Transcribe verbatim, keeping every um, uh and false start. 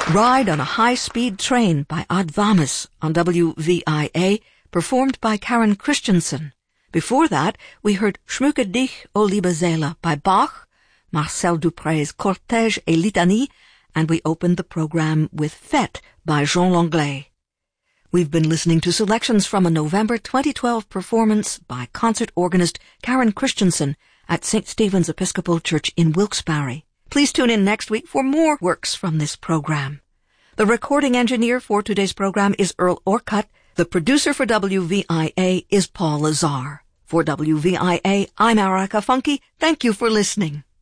Ride on a High-Speed Train by Advamis on W V I A, performed by Karen Christensen. Before that, we heard Schmücke dich, o liebe Seele by Bach, Marcel Dupre's Cortège et Litanie, and we opened the program with Fête by Jean Langlais. We've been listening to selections from a November twenty twelve performance by concert organist Karen Christensen at Saint Stephen's Episcopal Church in Wilkes-Barre. Please tune in next week for more works from this program. The recording engineer for today's program is Earl Orcutt. The producer for W V I A is Paul Lazar. For W V I A, I'm Erica Funke. Thank you for listening.